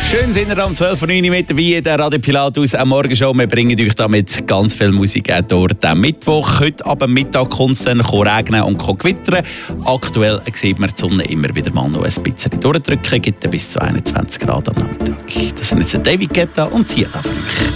Schön sind wir am 12.09 Uhr mit dabei, der Radio Pilatus am Morgenshow. Wir bringen euch damit ganz viel Musik auch durch den Mittwoch. Heute ab Mittag kommt es dann regnen und gewittern. Aktuell sieht man die Sonne immer wieder mal noch ein bisschen durchdrücken. Gibt bis zu 21 Grad am Nachmittag. Das sind jetzt David Guetta und Sia da für euch.